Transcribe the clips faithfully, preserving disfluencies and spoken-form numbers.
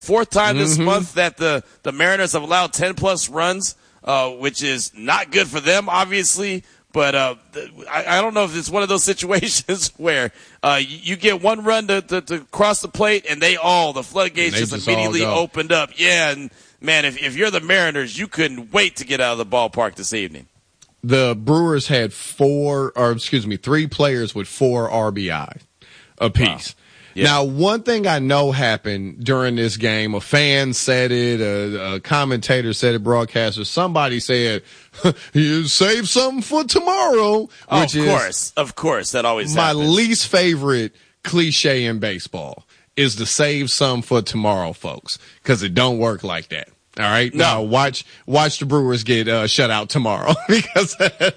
Fourth time this Mm-hmm. month that the, the Mariners have allowed ten-plus runs, uh, which is not good for them, obviously. But uh, I, I don't know if it's one of those situations where uh, you, you get one run to, to, to cross the plate, and they all, the floodgates just, just immediately all go. opened up. Yeah, and, man, if, if you're the Mariners, you couldn't wait to get out of the ballpark this evening. The Brewers had four, or excuse me, three players with four R B I apiece. Wow. Yeah. Now, one thing I know happened during this game, a fan said it, a, a commentator said it, broadcaster, somebody said, you save something for tomorrow, Oh, which of is course, of course, that always my happens. least favorite cliche in baseball is to save some for tomorrow, folks, because it don't work like that. All right. No. Now watch, watch the Brewers get uh, shut out tomorrow because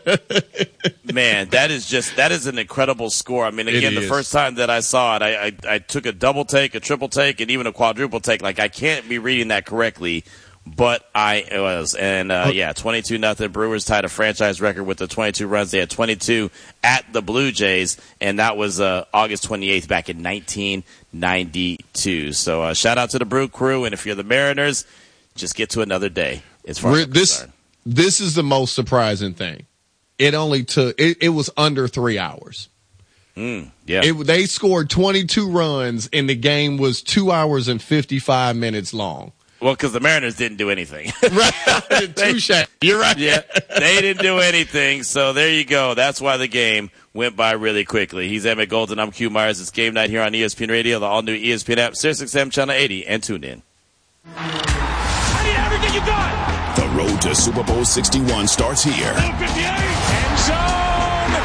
man, that is just, that is an incredible score. I mean, It again, the is. first time that I saw it, I, I, I took a double take, a triple take, and even a quadruple take. Like, I can't be reading that correctly, but I was. And, uh, yeah, twenty-two nothing. Brewers tied a franchise record with the twenty-two runs. They had twenty-two at the Blue Jays, and that was uh, August twenty-eighth back in nineteen ninety-two. So, uh, shout out to the Brew Crew, and if you're the Mariners, just get to another day. As far as I'm this, concerned. this is the most surprising thing. It only took, it, it was under three hours. Mm, yeah. It, they scored twenty-two runs and the game was two hours and fifty-five minutes long. Well, because the Mariners didn't do anything. Right. Touche. You're right. Yeah, they didn't do anything. So there you go. That's why the game went by really quickly. He's Emmett Golden. I'm Q Myers. It's game night here on E S P N Radio, the all-new E S P N app, Sirius X M Channel eighty, and tune in. I need everything you got. The road to Super Bowl sixty-one starts here. fifty-eight. End zone.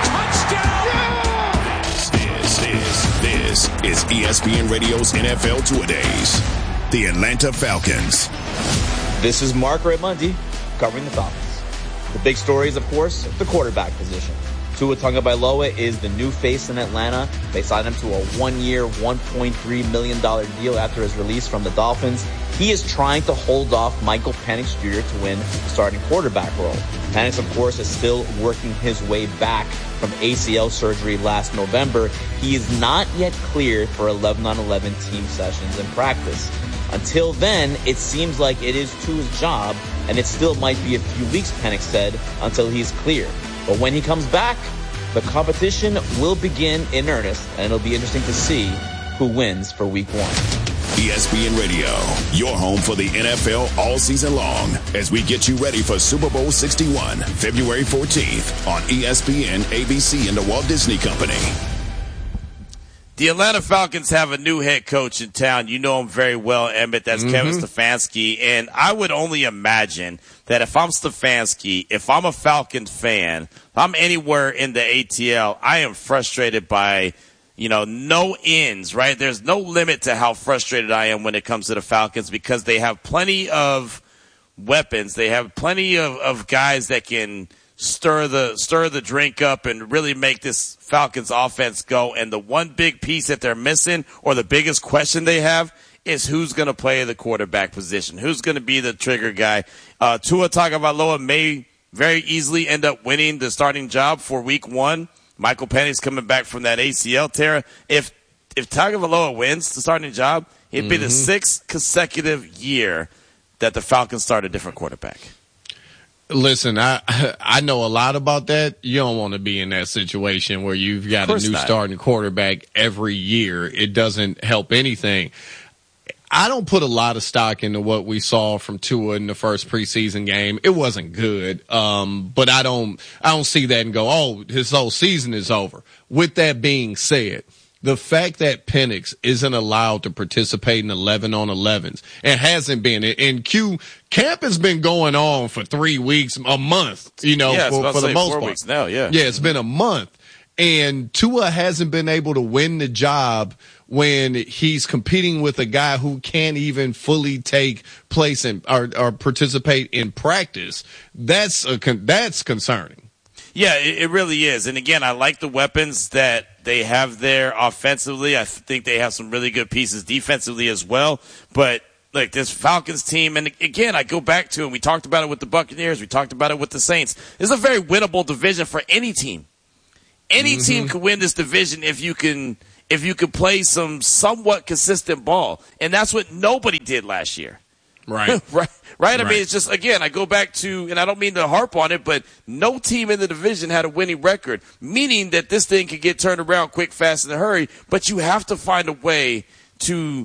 Touchdown. This, this, this is E S P N Radio's N F L Two-A-Days. The Atlanta Falcons. This is Mark Raimondi covering the Falcons. The big story is, of course, the quarterback position. Tua Tagovailoa is the new face in Atlanta. They signed him to a one-year, one point three million dollars deal after his release from the Dolphins. He is trying to hold off Michael Penix Junior to win the starting quarterback role. Penix, of course, is still working his way back from A C L surgery last November. He is not yet cleared for eleven on eleven team sessions in practice. Until then, it seems like it is Tua's job, and it still might be a few weeks, Penix said, until he's clear. But when he comes back, the competition will begin in earnest, and it'll be interesting to see who wins for week one. E S P N Radio, your home for the N F L all season long, as we get you ready for Super Bowl sixty-one, February fourteenth on E S P N, A B C, and the Walt Disney Company. The Atlanta Falcons have a new head coach in town. You know him very well, Emmett. That's mm-hmm. Kevin Stefanski. And I would only imagine that if I'm Stefanski, if I'm a Falcons fan, if I'm anywhere in the A T L, I am frustrated by, you know, no ends, right? There's no limit to how frustrated I am when it comes to the Falcons because they have plenty of weapons. They have plenty of, of guys that can stir the stir the drink up and really make this Falcons offense go. And the one big piece that they're missing, or the biggest question they have, is who's going to play the quarterback position. Who's going to be the trigger guy? Uh, Tua Tagovailoa may very easily end up winning the starting job for week one. Michael Penix coming back from that A C L tear. If if Tagovailoa wins the starting job, it'd mm-hmm. be the sixth consecutive year that the Falcons start a different quarterback. Listen, I I know a lot about that. You don't want to be in that situation where you've got a new not. starting quarterback every year. It doesn't help anything. I don't put a lot of stock into what we saw from Tua in the first preseason game. It wasn't good, um, but I don't I don't see that and go, oh, his whole season is over. With that being said, the fact that Penix isn't allowed to participate in eleven on elevens and hasn't been, and Q camp has been going on for three weeks, a month, you know, yeah, for, for the most four part. Weeks now, yeah. Yeah, it's been a month. And Tua hasn't been able to win the job when he's competing with a guy who can't even fully take place in, or, or participate in practice. That's a, that's concerning. Yeah, it, it really is. And again, I like the weapons that they have there offensively. I think they have some really good pieces defensively as well. But like this Falcons team, and again, I go back to, and we talked about it with the Buccaneers, we talked about it with the Saints. This is a very winnable division for any team. Any mm-hmm. team can win this division if you can if you could play some somewhat consistent ball. And that's what nobody did last year. Right. right. Right. I right. mean, it's just, again, I go back to, and I don't mean to harp on it, but no team in the division had a winning record, meaning that this thing could get turned around quick, fast, in a hurry. But you have to find a way to,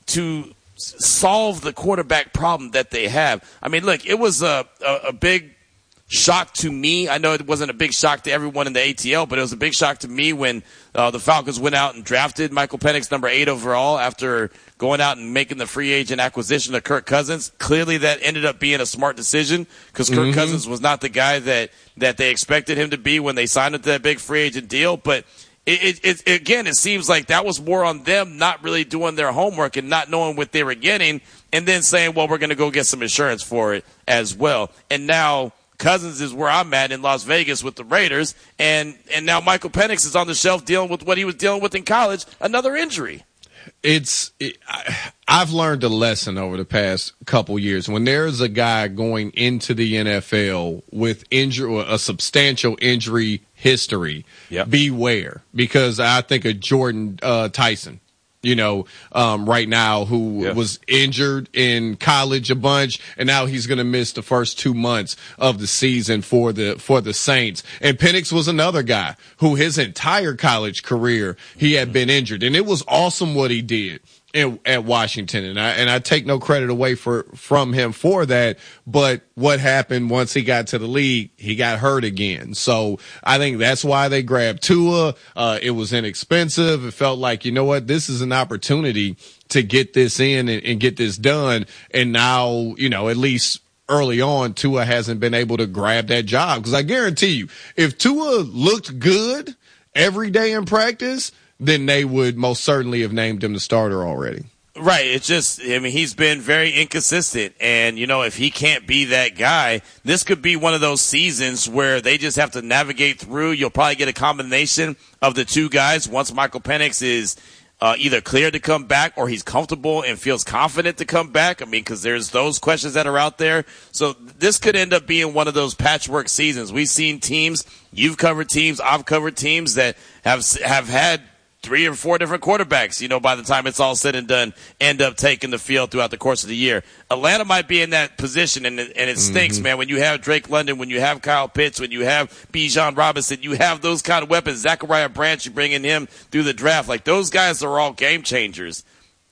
to solve the quarterback problem that they have. I mean, look, it was a, a, a big shock to me. I know it wasn't a big shock to everyone in the A T L, but it was a big shock to me when uh, the Falcons went out and drafted Michael Penix number eight overall after going out and making the free agent acquisition of Kirk Cousins. Clearly that ended up being a smart decision because Kirk mm-hmm. Cousins was not the guy that, that they expected him to be when they signed him to that big free agent deal. But it, it, it, again, it seems like that was more on them not really doing their homework and not knowing what they were getting and then saying, well, we're going to go get some insurance for it as well. And now Cousins is where I'm at in Las Vegas with the Raiders, and, and now Michael Penix is on the shelf dealing with what he was dealing with in college, another injury. It's it, I, I've learned a lesson over the past couple years. When there's a guy going into the N F L with injury, a substantial injury history, yep. beware, because I think of Jordan uh, Tyson. You know, um, right now, who yeah. was injured in college a bunch, and now he's going to miss the first two months of the season for the for the Saints. And Penix was another guy who his entire college career he had been injured, and it was awesome what he did in, at Washington, and I and I take no credit away for from him for that. But what happened once he got to the league, he got hurt again. So I think that's why they grabbed Tua. Uh, it was inexpensive. It felt like, you know what, this is an opportunity to get this in and, and get this done. And now, you know, at least early on, Tua hasn't been able to grab that job. Because I guarantee you, if Tua looked good every day in practice, then they would most certainly have named him the starter already. Right. It's just, I mean, he's been very inconsistent. And, you know, if he can't be that guy, this could be one of those seasons where they just have to navigate through. You'll probably get a combination of the two guys once Michael Penix is uh, either cleared to come back or he's comfortable and feels confident to come back. I mean, because there's those questions that are out there. So this could end up being one of those patchwork seasons. We've seen teams, you've covered teams, I've covered teams that have have had three or four different quarterbacks, you know, by the time it's all said and done, end up taking the field throughout the course of the year. Atlanta might be in that position, and it, and it stinks, mm-hmm. man. When you have Drake London, when you have Kyle Pitts, when you have Bijan Robinson, you have those kind of weapons. Zachariah Branch, you bring in him through the draft. Like, those guys are all game changers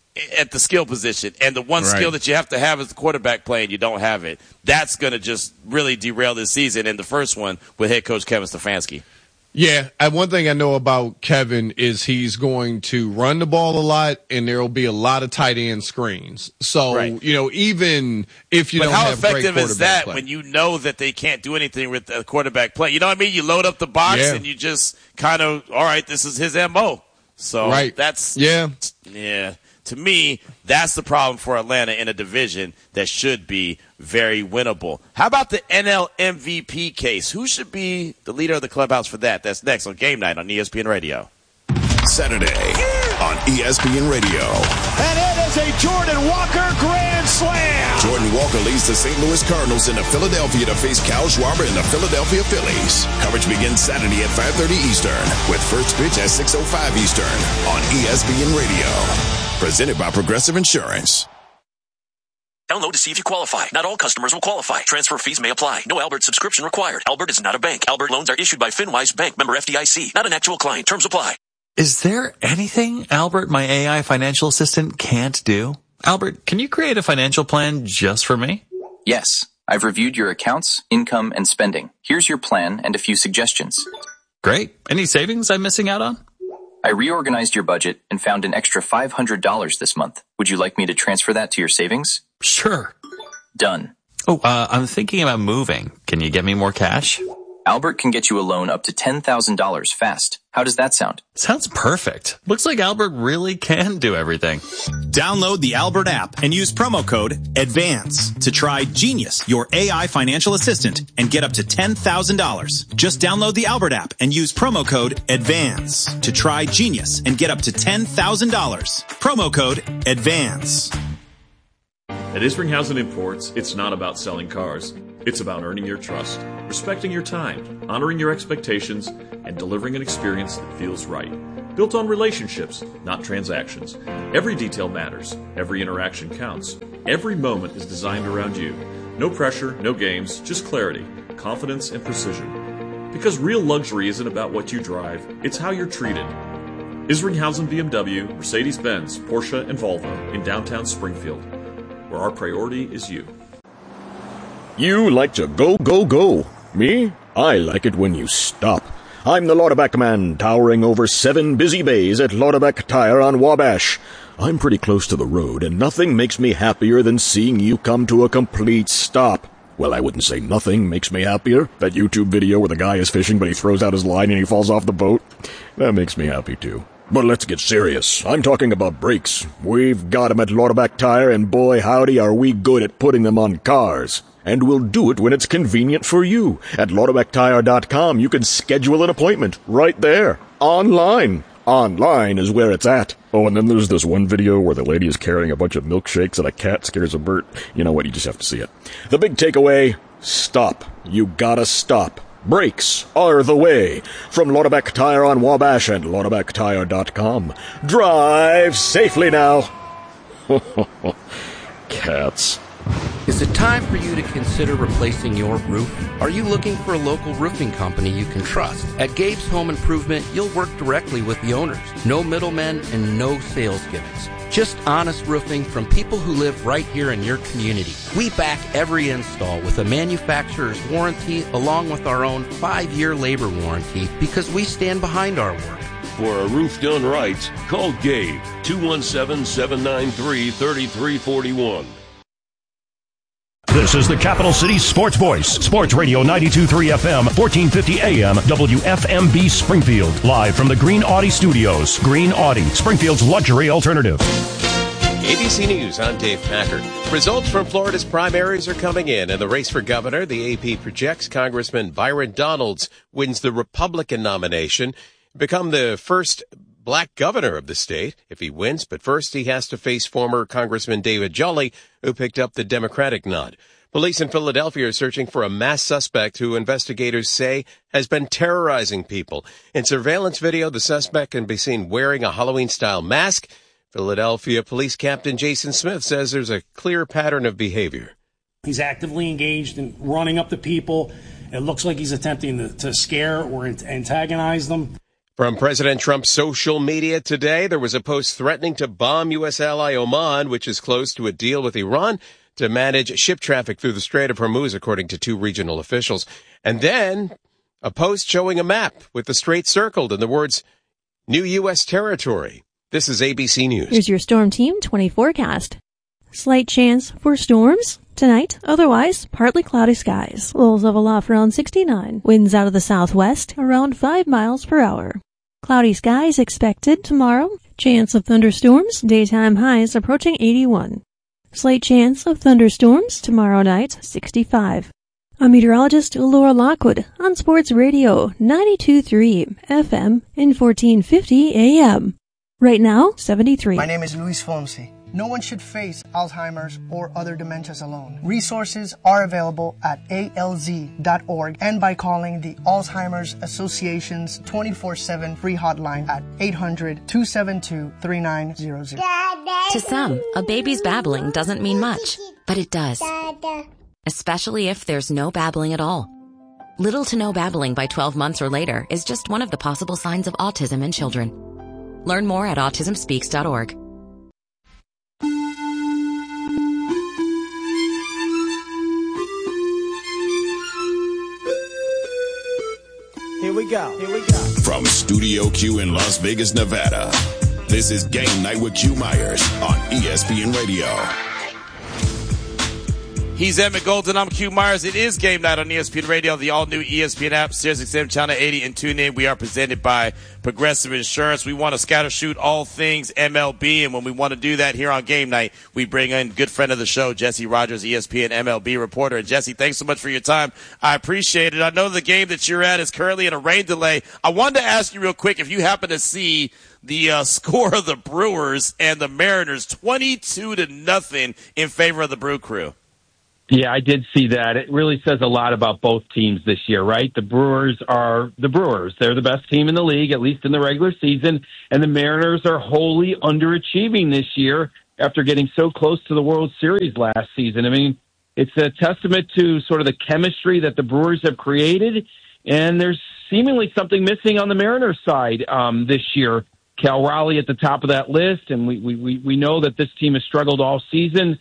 at the skill position. And the one right. skill that you have to have is the quarterback play, and you don't have it. That's going to just really derail this season, and the first one with head coach Kevin Stefanski. Yeah, and one thing I know about Kevin is he's going to run the ball a lot, and there will be a lot of tight end screens. So, right. you know, even if you but don't how have great quarterback effective is that play. when you know that they can't do anything with the quarterback play? You know what I mean? You load up the box, yeah. and you just kind of, all right, this is his M O. So right. that's, yeah. yeah. To me, that's the problem for Atlanta in a division that should be very winnable. How about the N L M V P case? Who should be the leader of the clubhouse for that? That's next on Game Night on E S P N Radio. Saturday on E S P N Radio. And it is a Jordan Walker grand slam. Jordan Walker leads the Saint Louis Cardinals into Philadelphia to face Kyle Schwarber and the Philadelphia Phillies. Coverage begins Saturday at five thirty Eastern with first pitch at six oh five Eastern on E S P N Radio. Presented by Progressive Insurance. Download to see if you qualify. Not all customers will qualify. Transfer fees may apply. No Albert subscription required. Albert is not a bank. Albert loans are issued by FinWise Bank, member F D I C. Not an actual client. Terms apply. Is there anything Albert, my A I financial assistant, can't do? Albert, can you create a financial plan just for me? Yes. I've reviewed your accounts, income, and spending. Here's your plan and a few suggestions. Great. Any savings I'm missing out on? I reorganized your budget and found an extra five hundred dollars this month. Would you like me to transfer that to your savings? Sure. Done. Oh, uh, I'm thinking about moving. Can you get me more cash? Albert can get you a loan up to ten thousand dollars fast. How does that sound? Sounds perfect. Looks like Albert really can do everything. Download the Albert app and use promo code ADVANCE to try Genius, your A I financial assistant, and get up to ten thousand dollars. Just download the Albert app and use promo code ADVANCE to try Genius and get up to ten thousand dollars. Promo code ADVANCE. At Isringhausen Imports, it's not about selling cars. It's about earning your trust, respecting your time, honoring your expectations, and delivering an experience that feels right. built on relationships, not transactions. Every detail matters. Every interaction counts. Every moment is designed around you. No pressure, no games, just clarity, confidence, and precision. Because real luxury isn't about what you drive, it's how you're treated. Isringhausen B M W, Mercedes-Benz, Porsche, and Volvo in downtown Springfield, where our priority is you. You like to go, go, go. Me? I like it when you stop. I'm the Lauterbach man, towering over seven busy bays at Lauterbach Tire on Wabash. I'm pretty close to the road, and nothing makes me happier than seeing you come to a complete stop. Well, I wouldn't say nothing makes me happier. That YouTube video where the guy is fishing, but he throws out his line and he falls off the boat. That makes me happy, too. But let's get serious. I'm talking about brakes. We've got 'em at Lauterbach Tire, and boy howdy are we good at putting them on cars. And we'll do it when it's convenient for you. At Lauterbach Tire dot com, you can schedule an appointment right there, online. Online is where it's at. Oh, and then there's this one video where the lady is carrying a bunch of milkshakes and a cat scares a bird. You know what? You just have to see it. The big takeaway, stop. You gotta stop. Brakes are the way. From Lauterbach Tire on Wabash and Lauterbach Tire dot com. Drive safely now. Cats. Is it time for you to consider replacing your roof? Are you looking for a local roofing company you can trust? At Gabe's Home Improvement, you'll work directly with the owners. No middlemen and no sales gimmicks. Just honest roofing from people who live right here in your community. We back every install with a manufacturer's warranty along with our own five-year labor warranty because we stand behind our work. For a roof done right, call Gabe, two one seven, seven nine three, three three four one. This is the Capital City Sports Voice, Sports Radio ninety-two point three F M, fourteen fifty A M, W F M B Springfield. Live from the Green Audi Studios. Green Audi, Springfield's luxury alternative. A B C News, I'm Dave Packard. Results from Florida's primaries are coming in. In the race for governor, the A P projects Congressman Byron Donalds wins the Republican nomination, become the first black governor of the state if he wins, but first he has to face former Congressman David Jolly, who picked up the Democratic nod. Police in Philadelphia are searching for a masked suspect who investigators say has been terrorizing people. In surveillance video, the suspect can be seen wearing a Halloween-style mask. Philadelphia Police Captain Jason Smith says there's a clear pattern of behavior. He's actively engaged in running up to people. It looks like he's attempting to, to scare or antagonize them. From President Trump's social media today, there was a post threatening to bomb U S ally Oman, which is close to a deal with Iran to manage ship traffic through the Strait of Hormuz, according to two regional officials. And then a post showing a map with the strait circled and the words, new U S territory. This is A B C News. Here's your Storm Team twenty forecast. Slight chance for storms tonight. Otherwise, partly cloudy skies. Lows level off around sixty-nine. Winds out of the southwest around five miles per hour. Cloudy skies expected tomorrow. Chance of thunderstorms. Daytime highs approaching eighty-one. Slight chance of thunderstorms tomorrow night, sixty-five. I'm meteorologist Laura Lockwood on Sports Radio ninety-two point three F M and fourteen fifty A M. Right now, seventy-three. My name is Luis Fonsi. No one should face Alzheimer's or other dementias alone. Resources are available at A L Z dot org and by calling the Alzheimer's Association's twenty-four seven free hotline at eight hundred, two seven two, three nine zero zero. To some, a baby's babbling doesn't mean much, but it does. Especially if there's no babbling at all. Little to no babbling by twelve months or later is just one of the possible signs of autism in children. Learn more at autism speaks dot org. Here we go. Here we go. From Studio Q in Las Vegas, Nevada, this is Game Night with Q Myers on E S P N Radio. He's Emmett Golden. I'm Q Myers. It is Game Night on E S P N Radio, the all-new E S P N app, Sirius X M Channel eighty, and tune in. We are presented by Progressive Insurance. We want to scatter shoot all things M L B, and when we want to do that here on Game Night, we bring in good friend of the show, Jesse Rogers, E S P N M L B reporter. And Jesse, thanks so much for your time. I appreciate it. I know the game that you're at is currently in a rain delay. I wanted to ask you real quick if you happen to see the uh, score of the Brewers and the Mariners, twenty-two to nothing in favor of the Brew Crew. Yeah, I did see that. It really says a lot about both teams this year, right? The Brewers are the Brewers. They're the best team in the league, at least in the regular season. And the Mariners are wholly underachieving this year after getting so close to the World Series last season. I mean, it's a testament to sort of the chemistry that the Brewers have created. And there's seemingly something missing on the Mariners side um, this year. Cal Raleigh at the top of that list, and we, we, we know that this team has struggled all season.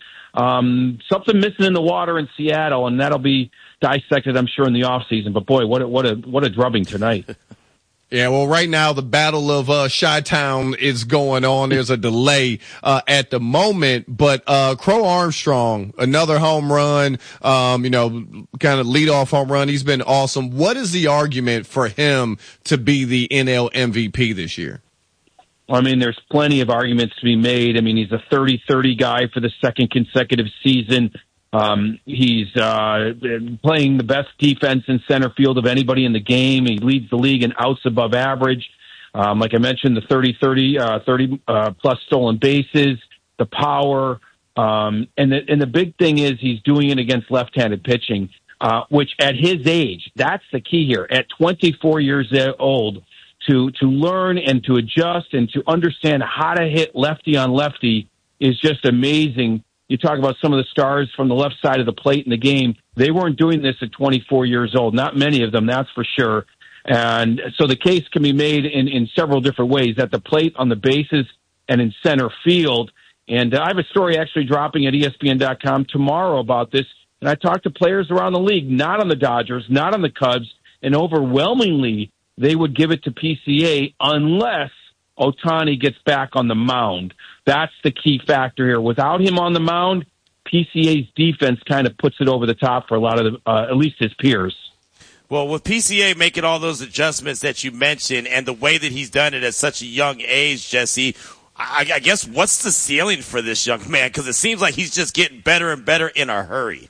Um, something missing in the water in Seattle, and that'll be dissected, I'm sure, in the offseason. But, boy, what a, what a, what a drubbing tonight. Yeah, well, right now the Battle of uh, Chi-Town is going on. There's a delay uh, at the moment, but uh, Crow Armstrong, another home run, um, you know, kind of leadoff home run. He's been awesome. What is the argument for him to be the N L M V P this year? I mean, there's plenty of arguments to be made. I mean, he's a thirty thirty guy for the second consecutive season. Um, he's uh, playing the best defense in center field of anybody in the game. He leads the league in outs above average. Um, like I mentioned, the thirty thirty, uh, thirty uh, plus stolen bases, the power. Um, and, the, and the big thing is he's doing it against left-handed pitching, uh, which at his age, that's the key here. At twenty-four years old, to to learn and to adjust and to understand how to hit lefty on lefty is just amazing. You talk about some of the stars from the left side of the plate in the game. They weren't doing this at twenty-four years old. Not many of them, that's for sure. And so the case can be made in, in several different ways, at the plate, on the bases, and in center field. And I have a story actually dropping at E S P N dot com tomorrow about this. And I talked to players around the league, not on the Dodgers, not on the Cubs, and overwhelmingly they would give it to P C A unless Ohtani gets back on the mound. That's the key factor here. Without him on the mound, P C A's defense kind of puts it over the top for a lot of, the, uh, at least his peers. Well, with P C A making all those adjustments that you mentioned and the way that he's done it at such a young age, Jesse, I, I guess what's the ceiling for this young man? Because it seems like he's just getting better and better in a hurry.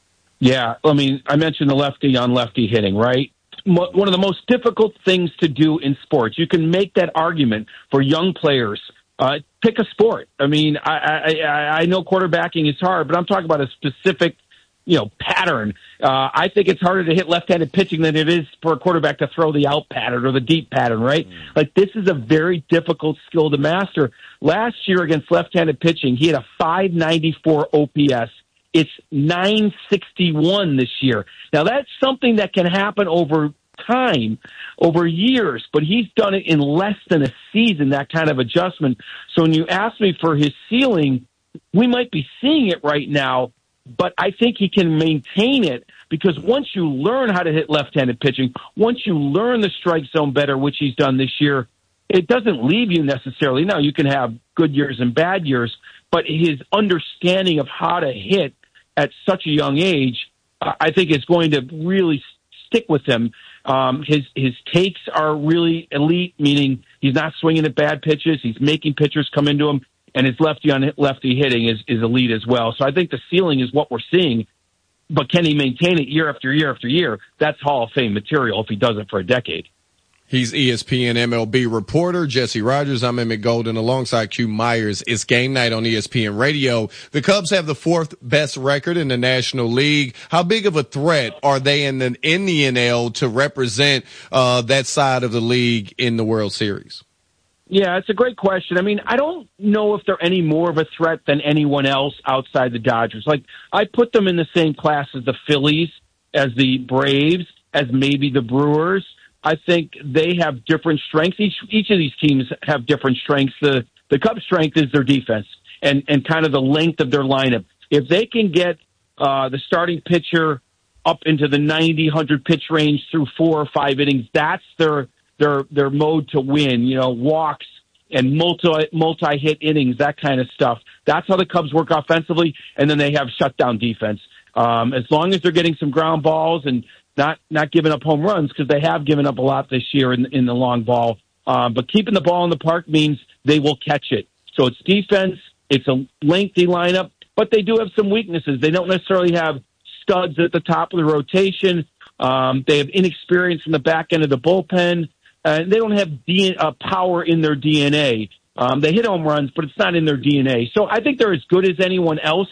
Yeah, I mean, I mentioned the lefty on lefty hitting, right? One of the most difficult things to do in sports. You can make that argument for young players. Uh, pick a sport. I mean, I, I, I know quarterbacking is hard, but I'm talking about a specific, you know, pattern. Uh, I think it's harder to hit left-handed pitching than it is for a quarterback to throw the out pattern or the deep pattern, right? Mm. Like, this is a very difficult skill to master. Last year against left-handed pitching, he had a five ninety-four O P S. It's nine sixty-one this year. Now, that's something that can happen over time, over years, but he's done it in less than a season, that kind of adjustment. So when you ask me for his ceiling, we might be seeing it right now, but I think he can maintain it because once you learn how to hit left-handed pitching, once you learn the strike zone better, which he's done this year, it doesn't leave you necessarily. Now, you can have good years and bad years, but his understanding of how to hit at such a young age, uh, I think is going to really stick with him. Um, his his takes are really elite, meaning he's not swinging at bad pitches. He's making pitchers come into him, and his lefty on lefty hitting is, is elite as well. So I think the ceiling is what we're seeing, but can he maintain it year after year after year? That's Hall of Fame material if he does it for a decade. He's E S P N M L B reporter Jesse Rogers. I'm Emmett Golden alongside Q Myers. It's game night on E S P N Radio. The Cubs have the fourth best record in the National League. How big of a threat are they in the, in the N L to represent uh, that side of the league in the World Series? Yeah, it's a great question. I mean, I don't know if they're any more of a threat than anyone else outside the Dodgers. Like, I put them in the same class as the Phillies, as the Braves, as maybe the Brewers. I think they have different strengths. Each each of these teams have different strengths. The the Cubs' strength is their defense and, and kind of the length of their lineup. If they can get uh, the starting pitcher up into the ninety, one hundred pitch range through four or five innings, that's their their their mode to win. You know, walks and multi multi hit innings, that kind of stuff. That's how the Cubs work offensively, and then they have shutdown defense. Um, as long as they're getting some ground balls and not not giving up home runs, because they have given up a lot this year in, in the long ball. Um, but keeping the ball in the park means they will catch it. So it's defense. It's a lengthy lineup, but they do have some weaknesses. They don't necessarily have studs at the top of the rotation. Um, they have inexperience in the back end of the bullpen. Uh, they don't have D- uh, power in their D N A. Um, they hit home runs, but it's not in their D N A. So I think they're as good as anyone else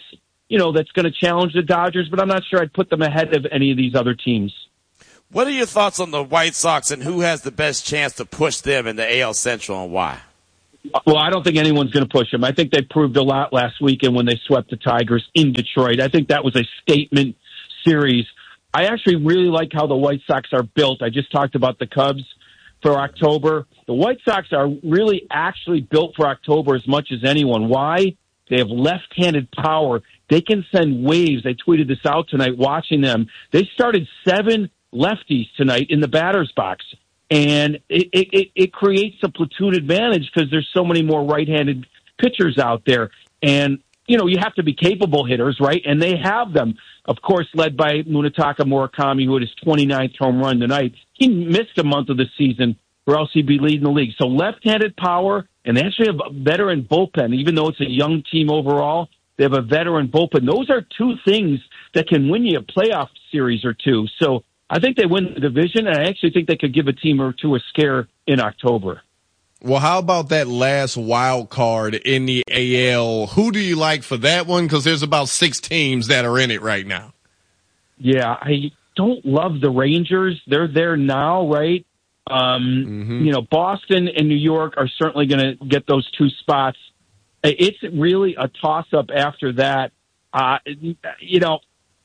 you know, that's going to challenge the Dodgers, but I'm not sure I'd put them ahead of any of these other teams. What are your thoughts on the White Sox and who has the best chance to push them in the A L Central and why? Well, I don't think anyone's going to push them. I think they proved a lot last weekend when they swept the Tigers in Detroit. I think that was a statement series. I actually really like how the White Sox are built. I just talked about the Cubs for October. The White Sox are really actually built for October as much as anyone. Why? They have left-handed power. They can send waves. I tweeted this out tonight watching them. They started seven lefties tonight in the batter's box. And it, it, it creates a platoon advantage because there's so many more right-handed pitchers out there. And, you know, you have to be capable hitters, right? And they have them, of course, led by Munetaka Murakami, who had his twenty-ninth home run tonight. He missed a month of the season, or else he'd be leading the league. So left-handed power, and they actually have a veteran bullpen. Even though it's a young team overall, they have a veteran bullpen. Those are two things that can win you a playoff series or two. So I think they win the division, and I actually think they could give a team or two a scare in October. Well, how about that last wild card in the A L? Who do you like for that one? Because there's about six teams that are in it right now. Yeah, I don't love the Rangers. They're there now, right? Um, mm-hmm. You know, Boston and New York are certainly going to get those two spots. It's really a toss-up after that. Uh, you know,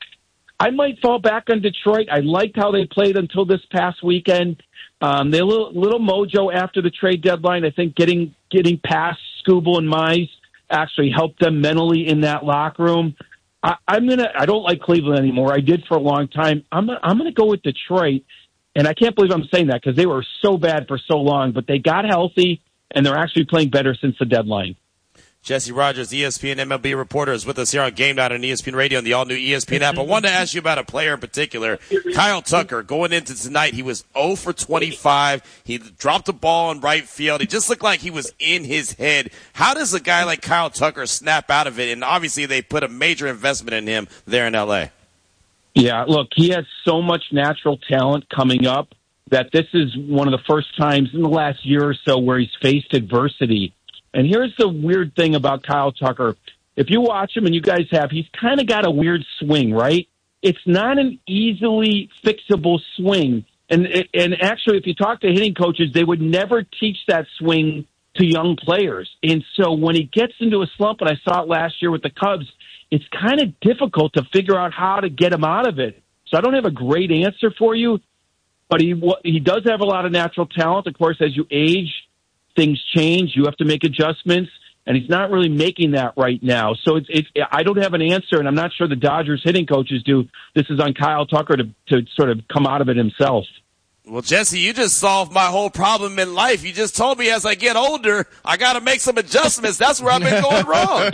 I might fall back on Detroit. I liked how they played until this past weekend. Um, they a little, little mojo after the trade deadline. I think getting getting past Skubal and Mize actually helped them mentally in that locker room. I, I'm gonna. I don't like Cleveland anymore. I did for a long time. I'm. I'm gonna go with Detroit, and I can't believe I'm saying that because they were so bad for so long. But they got healthy, and they're actually playing better since the deadline. Jesse Rogers, E S P N M L B reporter, is with us here on Game Night on E S P N Radio and the all-new E S P N app. I wanted to ask you about a player in particular, Kyle Tucker. Going into tonight, he was oh for twenty-five. He dropped the ball in right field. He just looked like he was in his head. How does a guy like Kyle Tucker snap out of it? And obviously they put a major investment in him there in L A. Yeah, look, he has so much natural talent coming up that this is one of the first times in the last year or so where he's faced adversity. And here's the weird thing about Kyle Tucker. If you watch him, and you guys have, he's kind of got a weird swing, right? It's not an easily fixable swing. And and actually, if you talk to hitting coaches, they would never teach that swing to young players. And so when he gets into a slump, and I saw it last year with the Cubs, it's kind of difficult to figure out how to get him out of it. So I don't have a great answer for you, but he he does have a lot of natural talent. Of course, as you age, things change. You have to make adjustments, and he's not really making that right now. So it's, it's I don't have an answer, and I'm not sure the Dodgers hitting coaches do. This is on Kyle Tucker to, to sort of come out of it himself. Well, Jesse, you just solved my whole problem in life. You just told me as I get older, I got to make some adjustments. That's where I've been going wrong.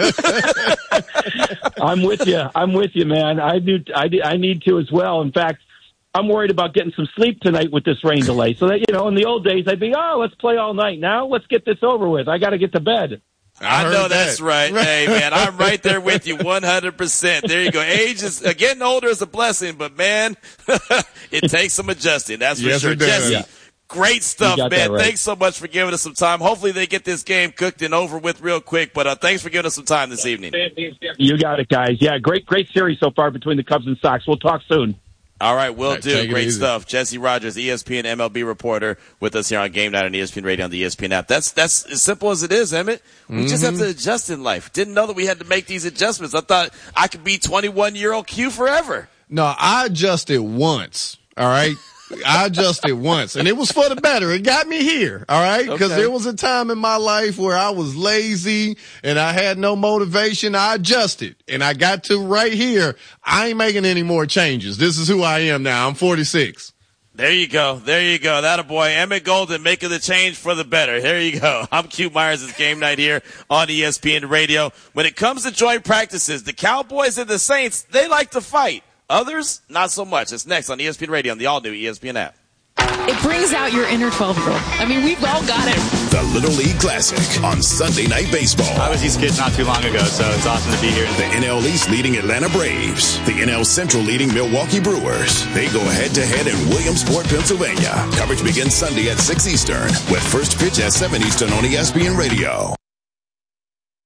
I'm with you. I'm with you, man. I do. I, I need to as well. In fact, I'm worried about getting some sleep tonight with this rain delay. So that, you know, in the old days, I'd be, oh, let's play all night. Now let's get this over with. I got to get to bed. I, I know that. That's right. Hey, man, I'm right there with you one hundred percent. There you go. Age is, uh, getting older is a blessing, but man, it takes some adjusting. That's for yes, sure. Jesse, yeah. Great stuff, man. Right. Thanks so much for giving us some time. Hopefully they get this game cooked and over with real quick, but uh, thanks for giving us some time this evening. You got it, guys. Yeah, great, great series so far between the Cubs and Sox. We'll talk soon. All right, we'll right, do. Great stuff. Jesse Rogers, E S P N M L B reporter, with us here on Game Night on E S P N Radio on the E S P N app. That's that's as simple as it is, Emmett. We mm-hmm. just have to adjust in life. Didn't know that we had to make these adjustments. I thought I could be twenty-one-year-old Q forever. No, I adjusted once, all right? I adjusted once, and it was for the better. It got me here, all right? Because okay. there was a time in my life where I was lazy and I had no motivation. I adjusted, and I got to right here. I ain't making any more changes. This is who I am now. I'm forty-six. There you go. There you go. That a boy. Emmett Golden making the change for the better. There you go. I'm Q Myers. It's Game Night here on E S P N Radio. When it comes to joint practices, the Cowboys and the Saints, they like to fight. Others, not so much. It's next on E S P N Radio on the all-new E S P N app. It brings out your inner twelve-year-old. I mean, we've all got it. The Little League Classic on Sunday Night Baseball. I was these kids not too long ago, so it's awesome to be here. The N L East leading Atlanta Braves. The N L Central leading Milwaukee Brewers. They go head-to-head in Williamsport, Pennsylvania. Coverage begins Sunday at six Eastern with first pitch at seven Eastern on E S P N Radio.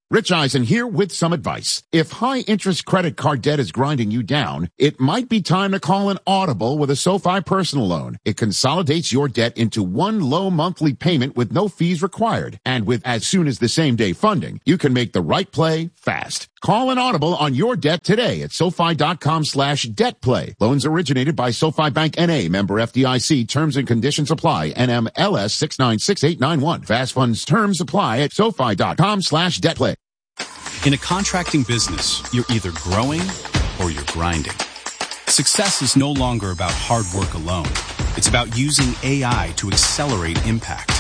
Rich Eisen here with some advice. If high-interest credit card debt is grinding you down, it might be time to call an audible with a SoFi personal loan. It consolidates your debt into one low monthly payment with no fees required. And with as soon as the same-day funding, you can make the right play fast. Call an audible on your debt today at SoFi.com slash debt play. Loans originated by SoFi Bank N A, member F D I C. Terms and conditions apply. N M L S six nine six eight nine one. Fast funds terms apply at SoFi.com slash debt play. In a contracting business, you're either growing or you're grinding. Success is no longer about hard work alone. It's about using A I to accelerate impact.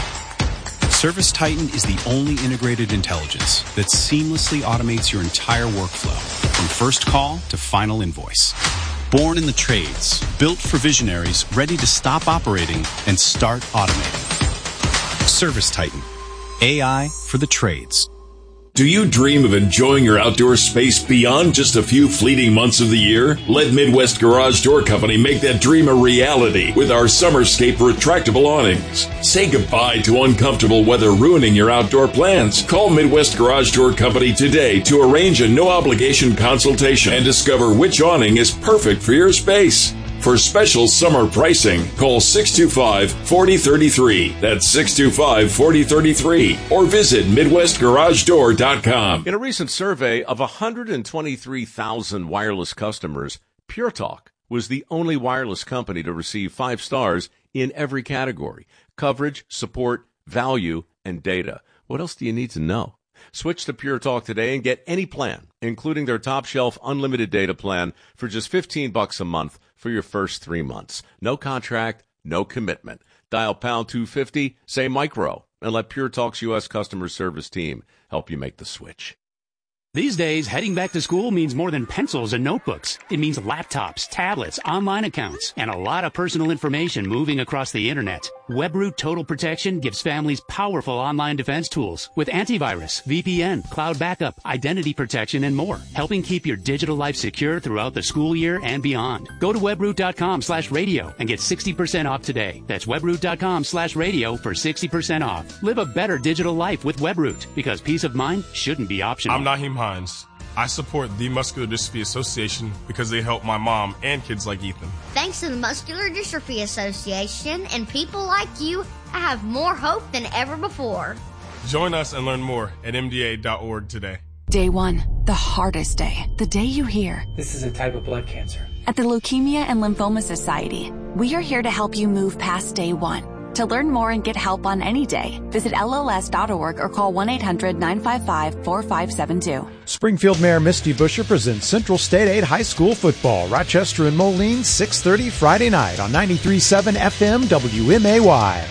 ServiceTitan is the only integrated intelligence that seamlessly automates your entire workflow, from first call to final invoice. Born in the trades, built for visionaries ready to stop operating and start automating. ServiceTitan, A I for the trades. Do you dream of enjoying your outdoor space beyond just a few fleeting months of the year? Let Midwest Garage Door Company make that dream a reality with our Summerscape retractable awnings. Say goodbye to uncomfortable weather ruining your outdoor plans. Call Midwest Garage Door Company today to arrange a no-obligation consultation and discover which awning is perfect for your space. For special summer pricing, call six two five, four zero three three. That's six two five, four zero three three. Or visit Midwest Garage Door dot com. In a recent survey of one hundred twenty-three thousand wireless customers, Pure Talk was the only wireless company to receive five stars in every category: coverage, support, value, and data. What else do you need to know? Switch to Pure Talk today and get any plan, including their top shelf unlimited data plan, for just fifteen bucks a month for your first three months. No contract, no commitment. Dial pound two fifty, say micro, and let Pure Talk's U S customer service team help you make the switch. These days, heading back to school means more than pencils and notebooks. It means laptops, tablets, online accounts, and a lot of personal information moving across the internet. WebRoot Total Protection gives families powerful online defense tools with antivirus, V P N, cloud backup, identity protection, and more, helping keep your digital life secure throughout the school year and beyond. Go to webroot.com slash radio and get sixty percent off today. That's webroot.com slash radio for sixty percent off. Live a better digital life with WebRoot, because peace of mind shouldn't be optional. I'm Naheem Hines. I support the Muscular Dystrophy Association because they help my mom and kids like Ethan. Thanks to the Muscular Dystrophy Association and people like you, I have more hope than ever before. Join us and learn more at M D A dot org today. Day one, the hardest day. The day you hear, this is a type of blood cancer. At the Leukemia and Lymphoma Society, we are here to help you move past day one. To learn more and get help on any day, visit L L S dot org or call one eight hundred nine five five four five seven two. Springfield Mayor Misty Buscher presents Central State Aid High School football. Rochester and Moline, six thirty Friday night on ninety-three point seven F M W M A Y.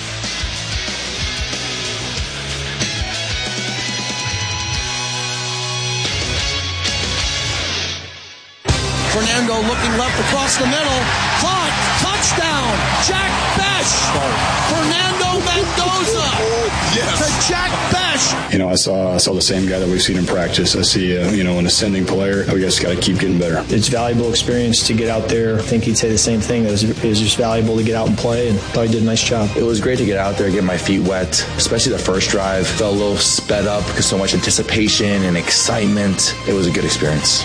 Fernando looking left across the middle. Caught. Touchdown. Jack Besh. Fernando Mendoza. Yes. To Jack Besh. You know, I saw I saw the same guy that we've seen in practice. I see, uh, you know, an ascending player. We just got to keep getting better. It's valuable experience to get out there. I think he'd say the same thing. It was, it was just valuable to get out and play, and thought he did a nice job. It was great to get out there, get my feet wet, especially the first drive. Felt a little sped up because so much anticipation and excitement. It was a good experience.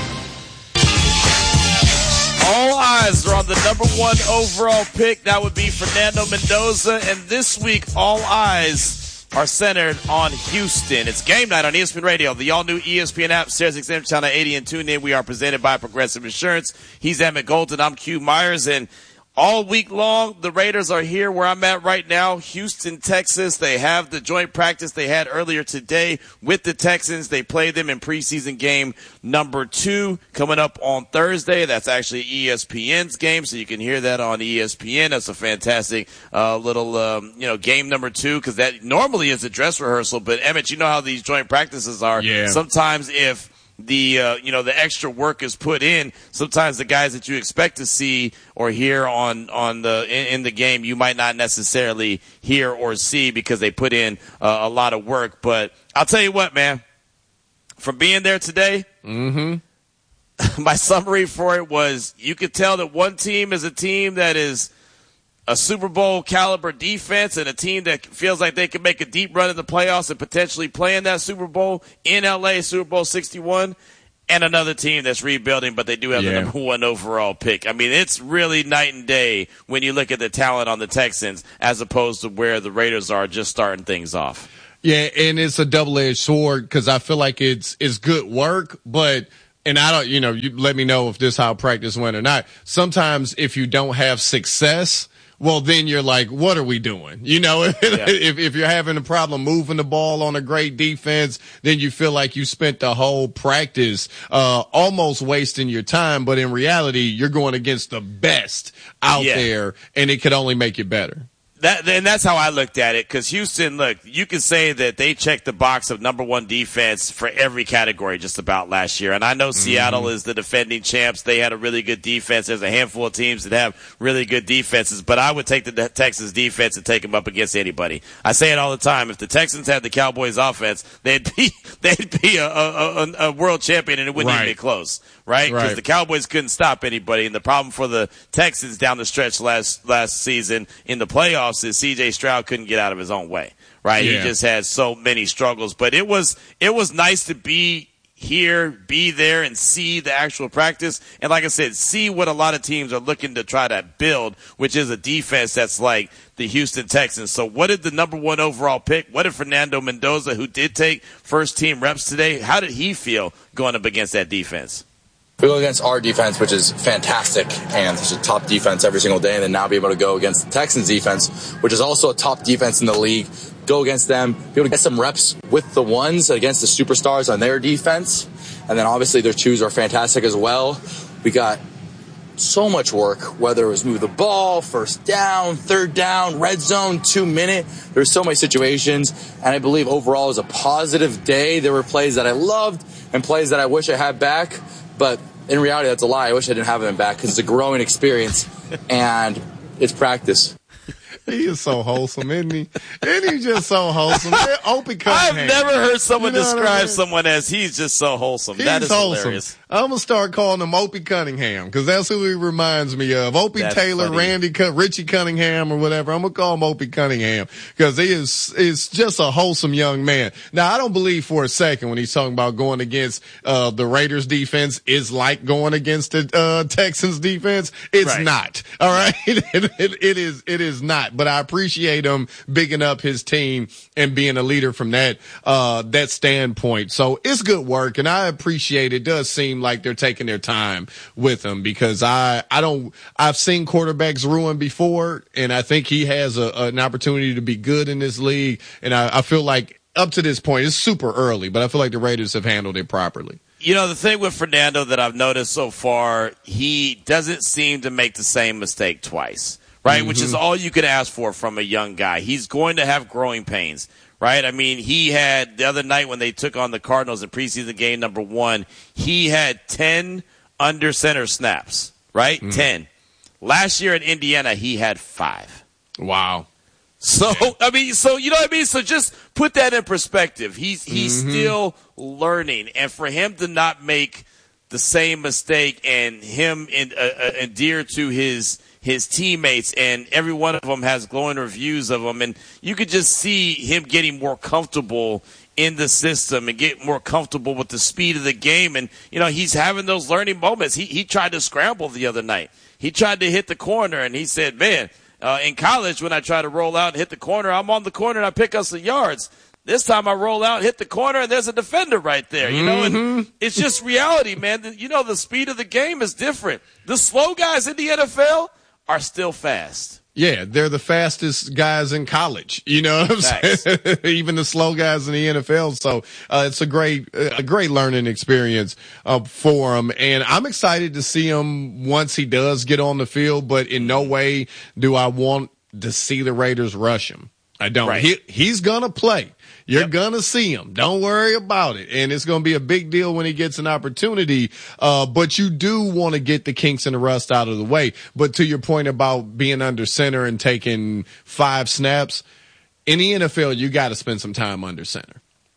All eyes are on the number one overall pick. That would be Fernando Mendoza. And this week, all eyes are centered on Houston. It's game night on E S P N Radio, the all-new E S P N app, Sirius X M Channel eighty, and tune in. We are presented by Progressive Insurance. He's Emmett Golden. I'm Q Myers. And all week long, the Raiders are here where I'm at right now, Houston, Texas. They have the joint practice they had earlier today with the Texans. They play them in preseason game number two coming up on Thursday. That's actually E S P N's game, so you can hear that on E S P N. That's a fantastic uh, little, um, you know, game number two, because that normally is a dress rehearsal. But, Emmett, you know how these joint practices are. Yeah. Sometimes if the uh, you know the extra work is put in, sometimes the guys that you expect to see or hear on on the in, in the game you might not necessarily hear or see because they put in uh, a lot of work. But I'll tell you what, man, from being there today, mm-hmm. my summary for it was you could tell that one team is a team that is a Super Bowl caliber defense and a team that feels like they can make a deep run in the playoffs and potentially play in that Super Bowl in L A, Super Bowl sixty-one, and another team that's rebuilding, but they do have yeah. the number one overall pick. I mean, it's really night and day when you look at the talent on the Texans as opposed to where the Raiders are just starting things off. Yeah, and it's a double-edged sword because I feel like it's it's good work, but and I don't, you know, you let me know if this how practice went or not. Sometimes if you don't have success, well, then you're like, what are we doing? You know, yeah. if if you're having a problem moving the ball on a great defense, then you feel like you spent the whole practice uh almost wasting your time. But in reality, you're going against the best out yeah. there, and it could only make you better. That, and that's how I looked at it, because Houston, look, you can say that they checked the box of number one defense for every category just about last year. And I know mm-hmm. Seattle is the defending champs. They had a really good defense. There's a handful of teams that have really good defenses, but I would take the Texans defense and take them up against anybody. I say it all the time. If the Texans had the Cowboys offense, they'd be, they'd be a, a, a, a world champion, and it wouldn't right. even be close. Right? Because right. the Cowboys couldn't stop anybody. And the problem for the Texans down the stretch last last season in the playoffs is C J Stroud couldn't get out of his own way. Right? Yeah. He just had so many struggles. But it was it was nice to be here, be there, and see the actual practice. And like I said, see what a lot of teams are looking to try to build, which is a defense that's like the Houston Texans. So what did the number one overall pick, what did Fernando Mendoza, who did take first team reps today, how did he feel going up against that defense? We go against our defense, which is fantastic, and it's a top defense every single day, and then now be able to go against the Texans defense, which is also a top defense in the league, go against them, be able to get some reps with the ones against the superstars on their defense, and then obviously their twos are fantastic as well. We got so much work, whether it was move the ball, first down, third down, red zone, two minute. There's so many situations, and I believe overall it was a positive day. There were plays that I loved and plays that I wish I had back, but in reality, that's a lie. I wish I didn't have him back because it's a growing experience, and it's practice. He is so wholesome, isn't he? Isn't he just so wholesome? Opie Cunningham. I've never heard someone you know describe I mean? someone as he's just so wholesome. He's that is wholesome. hilarious. I'm going to start calling him Opie Cunningham because that's who he reminds me of. Opie That's Taylor, funny. Randy, Cun- Richie Cunningham or whatever. I'm going to call him Opie Cunningham because he is, is just a wholesome young man. Now, I don't believe for a second when he's talking about going against uh, the Raiders defense is like going against the uh, Texans defense. It's Right. not. All right. it, it, it is, it is not, but I appreciate him bigging up his team and being a leader from that, uh, that standpoint. So it's good work, and I appreciate it. It does seem like they're taking their time with him because I, I don't, I've seen quarterbacks ruin before, and I think he has a, an opportunity to be good in this league. And I, I feel like up to this point, it's super early, but I feel like the Raiders have handled it properly. You know, the thing with Fernando that I've noticed so far, he doesn't seem to make the same mistake twice, right? Mm-hmm. Which is all you could ask for from a young guy. He's going to have growing pains, right? I mean, he had the other night when they took on the Cardinals in preseason game number one, he had ten under center snaps, right? Mm-hmm. ten. Last year in Indiana, he had five. Wow. So, I mean, so, you know what I mean? So just put that in perspective. He's, he's Mm-hmm. still learning. And for him to not make the same mistake and him in, uh, uh, endear to his, his teammates, and every one of them has glowing reviews of him. And you could just see him getting more comfortable in the system and get more comfortable with the speed of the game. And, you know, he's having those learning moments. He, he tried to scramble the other night. He tried to hit the corner, and he said, man, Uh, in college, when I try to roll out and hit the corner, I'm on the corner and I pick up some yards. This time I roll out, hit the corner, and there's a defender right there, you know, Mm-hmm. and it's just reality, man. You know, the speed of the game is different. The slow guys in the N F L are still fast. Yeah, they're the fastest guys in college. You know what I'm Nice. saying? Even the slow guys in the N F L. So uh, it's a great, a great learning experience uh, for him. And I'm excited to see him once he does get on the field. But in no way do I want to see the Raiders rush him. I don't. Right. He, he's gonna play. You're Yep. gonna see him. Don't worry about it. And it's gonna be a big deal when he gets an opportunity. Uh, but you do want to get the kinks and the rust out of the way. But to your point about being under center and taking five snaps, in the N F L, you got to spend some time under center.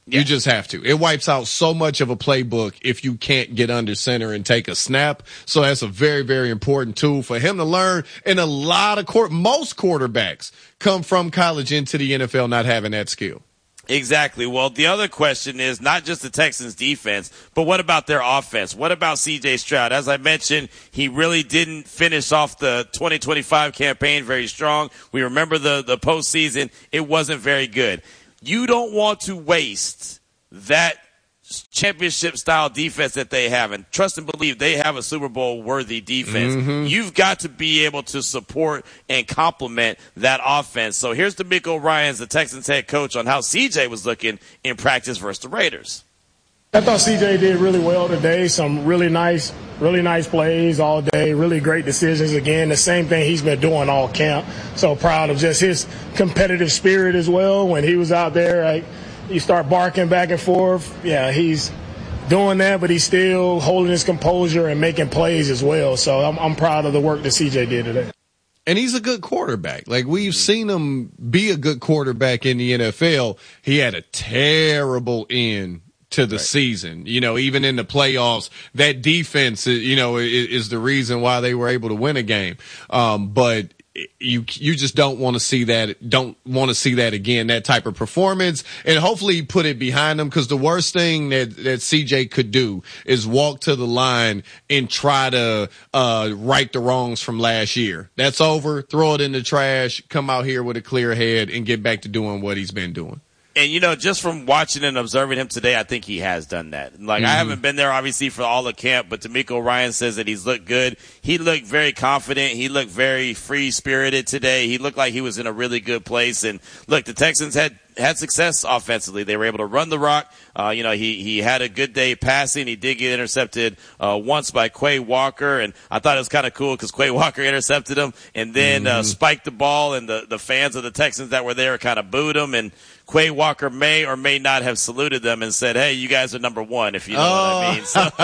Yeah. You just have to. It wipes out so much of a playbook if you can't get under center and take a snap. So that's a very, very important tool for him to learn. And a lot of court, most quarterbacks come from college into the N F L not having that skill. Exactly. Well, the other question is not just the Texans defense, but what about their offense? What about C J Stroud? As I mentioned, he really didn't finish off the twenty twenty-five campaign very strong. We remember the, the postseason. It wasn't very good. You don't want to waste that championship-style defense that they have. And trust and believe they have a Super Bowl-worthy defense. Mm-hmm. You've got to be able to support and complement that offense. So here's DeMeco Ryans, the Texans head coach, on how C J was looking in practice versus the Raiders. I thought C J did really well today. Some really nice, really nice plays all day, really great decisions. Again, the same thing he's been doing all camp. So proud of just his competitive spirit as well. When he was out there, like, you start barking back and forth. Yeah, he's doing that, but he's still holding his composure and making plays as well. So I'm, I'm proud of the work that C J did today. And he's a good quarterback. Like, we've seen him be a good quarterback in the N F L. He had a terrible end to the right. season. You know, even in the playoffs, that defense, you know, is, is the reason why they were able to win a game. Um, but you you just don't want to see that, don't want to see that again, that type of performance. And hopefully you put it behind them, because the worst thing that, that C J could do is walk to the line and try to uh right the wrongs from last year. That's over. Throw it in the trash, come out here with a clear head, and get back to doing what he's been doing. And, you know, just from watching and observing him today, I think he has done that. Like, mm-hmm. I haven't been there, obviously, for all of camp, but DeMeco Ryans says that he's looked good. He looked very confident. He looked very free-spirited today. He looked like he was in a really good place. And, look, the Texans had had success offensively. They were able to run the rock. Uh, you know, he, he had a good day passing. He did get intercepted uh, once by Quay Walker, and I thought it was kind of cool because Quay Walker intercepted him and then mm-hmm. uh, spiked the ball, and the, the fans of the Texans that were there kind of booed him, and Quay Walker may or may not have saluted them and said, hey, you guys are number one, if you know oh. what I mean. So.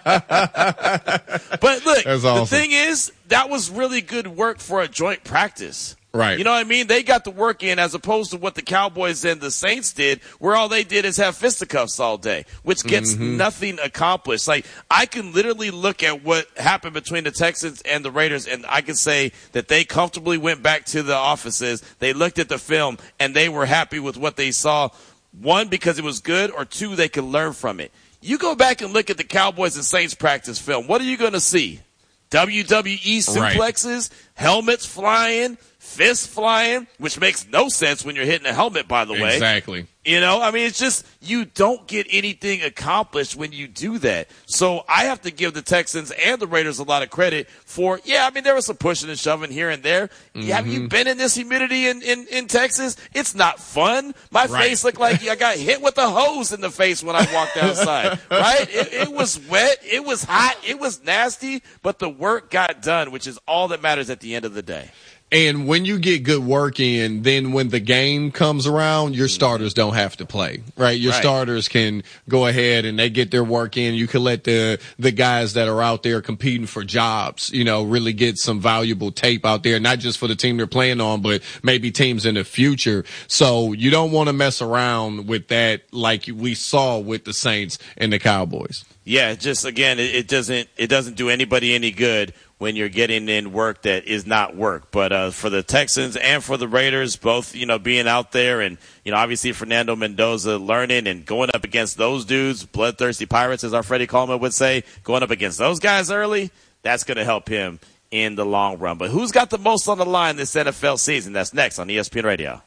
But look, awesome. The thing is, that was really good work for a joint practice. Right. You know what I mean? They got the work in, as opposed to what the Cowboys and the Saints did, where all they did is have fisticuffs all day, which gets mm-hmm. nothing accomplished. Like, I can literally look at what happened between the Texans and the Raiders, and I can say that they comfortably went back to the offices. They looked at the film, and they were happy with what they saw. One, because it was good, or two, they could learn from it. You go back and look at the Cowboys and Saints practice film. What are you going to see? W W E suplexes, right. helmets flying, fists flying, which makes no sense when you're hitting a helmet, by the way. Exactly. You know, I mean, it's just, you don't get anything accomplished when you do that. So I have to give the Texans and the Raiders a lot of credit for, yeah, I mean, there was some pushing and shoving here and there. Mm-hmm. Have you been in this humidity in, in, in Texas? It's not fun. My right. face looked like I got hit with a hose in the face when I walked outside, right? It, it was wet. It was hot. It was nasty, but the work got done, which is all that matters at the end of the day. And when you get good work in, then when the game comes around, your starters don't have to play, right? Your right. starters can go ahead and they get their work in. You can let the the guys that are out there competing for jobs, you know, really get some valuable tape out there, not just for the team they're playing on, but maybe teams in the future. So you don't want to mess around with that like we saw with the Saints and the Cowboys. Yeah, just again, it, it doesn't it doesn't do anybody any good when you're getting in work that is not work. But uh, for the Texans and for the Raiders, both, you know, being out there and, you know, obviously Fernando Mendoza learning and going up against those dudes, bloodthirsty Pirates, as our Freddie Coleman would say, going up against those guys early, that's going to help him in the long run. But who's got the most on the line this N F L season? That's next on E S P N Radio.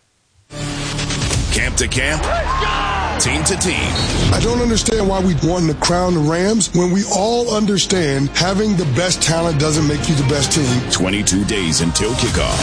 Camp to camp, team to team. I don't understand why we want to crown the Rams when we all understand having the best talent doesn't make you the best team. twenty-two days until kickoff.